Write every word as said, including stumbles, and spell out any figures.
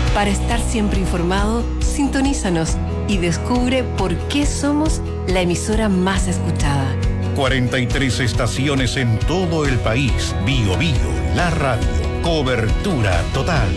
Para estar siempre informado, sintonízanos y descubre por qué somos la emisora más escuchada. cuarenta y tres estaciones en todo el país. Bio Bio, la radio. Cobertura total.